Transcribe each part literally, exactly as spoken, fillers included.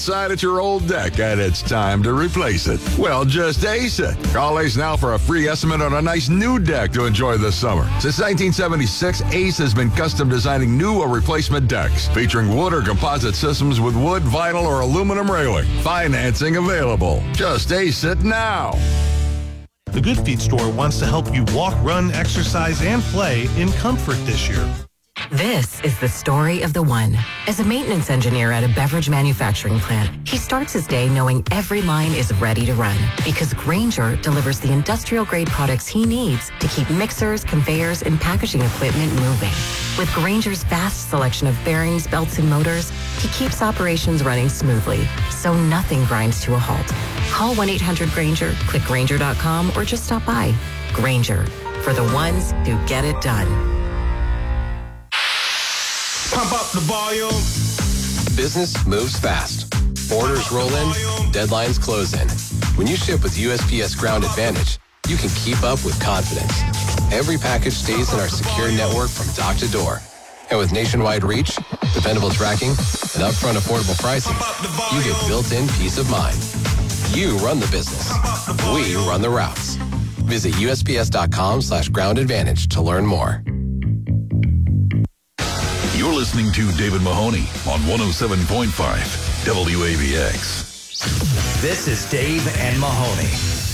Side at your old deck and it's time to replace it. Well, just ace it. Call Ace now for a free estimate on a nice new deck to enjoy this summer. Since nineteen seventy-six, Ace has been custom designing new or replacement decks featuring wood or composite systems with wood, vinyl, or aluminum railing. Financing available. Just ace it now. The Good Feet store wants to help you walk, run, exercise, and play in comfort this year. This is the story of the one. As a maintenance engineer at a beverage manufacturing plant, he starts his day knowing every line is ready to run because Grainger delivers the industrial-grade products he needs to keep mixers, conveyors, and packaging equipment moving. With Grainger's vast selection of bearings, belts, and motors, he keeps operations running smoothly, so nothing grinds to a halt. Call one eight hundred Grainger, click Grainger dot com, or just stop by. Grainger, for the ones who get it done. Pump up the volume. Business moves fast. Orders roll in, deadlines close in. When you ship with U S P S Ground Advantage, you can keep up with confidence. Every package stays in our secure network from dock to door. And with nationwide reach, dependable tracking, and upfront affordable pricing, you get built-in peace of mind. You run the business. We run the routes. Visit U S P S dot com slash ground advantage to learn more. You're listening to David Mahoney on one oh seven point five W A B X. This is Dave and Mahoney.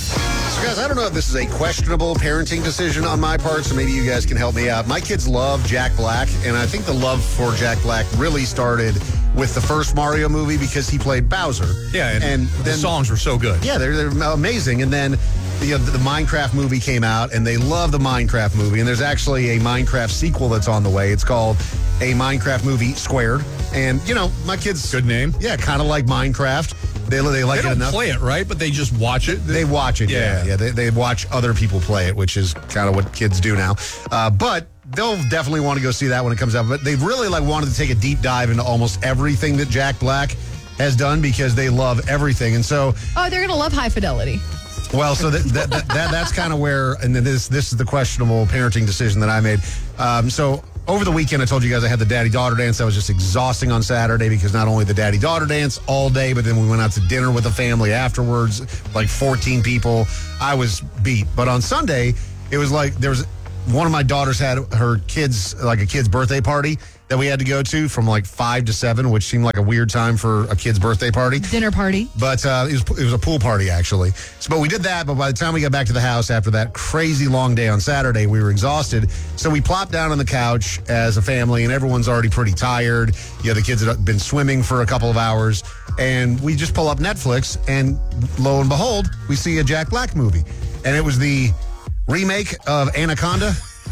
So, guys, I don't know if this is a questionable parenting decision on my part, so maybe you guys can help me out. My kids love Jack Black, and I think the love for Jack Black really started with the first Mario movie because he played Bowser. Yeah, and, and the then, songs were so good. Yeah, they're, they're amazing. And then the, uh, the Minecraft movie came out, and they love the Minecraft movie. And there's actually a Minecraft sequel that's on the way. It's called A Minecraft Movie Squared. And, you know, my kids... Good name. Yeah, kind of like Minecraft. They, they like they it don't enough. play it, right? But they just watch it. They, they watch it, yeah. Yeah, yeah. They, they watch other people play it, which is kind of what kids do now. Uh, but they'll definitely want to go see that when it comes out. But they really like wanted to take a deep dive into almost everything that Jack Black has done because they love everything. And so... Oh, they're going to love High Fidelity. Well, so that, that, that, that that's kind of where, and then this this is the questionable parenting decision that I made. Um, so over the weekend, I told you guys I had the daddy-daughter dance. That was just exhausting on Saturday because not only the daddy-daughter dance all day, but then we went out to dinner with the family afterwards, like fourteen people. I was beat. But on Sunday, it was like there was one of my daughters had her kids, like a kid's birthday party that we had to go to from like five to seven, which seemed like a weird time for a kid's birthday party. Dinner party. But uh, it, was, it was a pool party, actually. So, but we did that, but by the time we got back to the house after that crazy long day on Saturday, we were exhausted. So we plopped down on the couch as a family, and everyone's already pretty tired. You know, the kids had been swimming for a couple of hours, and we just pull up Netflix, and lo and behold, we see a Jack Black movie. And it was the remake of Anaconda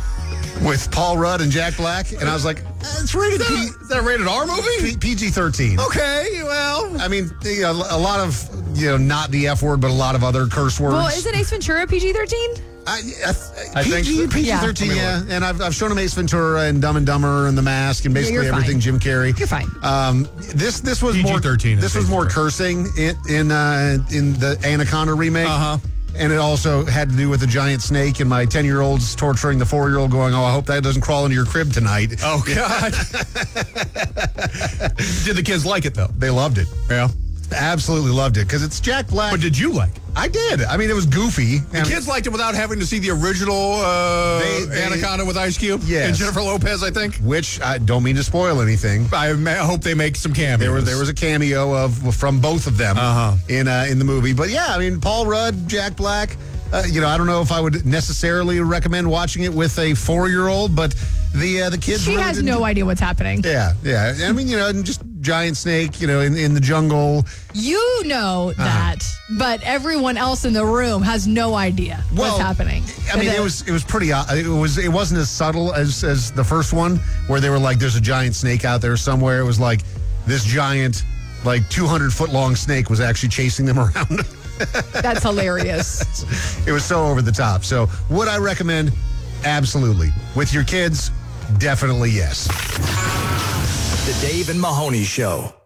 with Paul Rudd and Jack Black, and I was like, it's rated Is that, P- is that a rated R movie? P G thirteen. Okay, well. I mean, you know, a lot of, you know, not the F word, but a lot of other curse words. Well, isn't Ace Ventura P G thirteen? I, I, I P G, think so. P G thirteen, yeah. yeah. And I've, I've shown him Ace Ventura and Dumb and Dumber and The Mask and basically yeah, everything fine. Jim Carrey. You're fine. Um, this this was P G thirteen more this was more cursing in in, uh, in the Anaconda remake. Uh huh. And it also had to do with a giant snake, and my ten-year-old's torturing the four-year-old, going, oh, I hope that doesn't crawl into your crib tonight. Oh, God. Did the kids like it, though? They loved it. Yeah. Absolutely loved it, because it's Jack Black. But did you like it? I did. I mean, it was goofy. The kids liked it without having to see the original uh, They- they- Anaconda with Ice Cube Yes. and Jennifer Lopez, I think. Which, I don't mean to spoil anything. I ma- hope they make some cameos. There was there was a cameo of from both of them Uh-huh. in uh, in the movie. But yeah, I mean, Paul Rudd, Jack Black. Uh, you know, I don't know if I would necessarily recommend watching it with a four-year-old, but the uh, the kids. She really has didn't- no idea what's happening. Yeah, yeah. I mean, you know, and just giant snake, you know, in, in the jungle. You know that, but everyone else in the room has no idea Well, what's happening. I mean, And it was it was pretty. Uh, it was it wasn't as subtle as as the first one, where they were like, "There's a giant snake out there somewhere." It was like this giant, like two hundred foot long snake was actually chasing them around. That's hilarious. It was so over the top. So, would I recommend? Absolutely. With your kids, definitely yes. The Dave and Mahoney Show.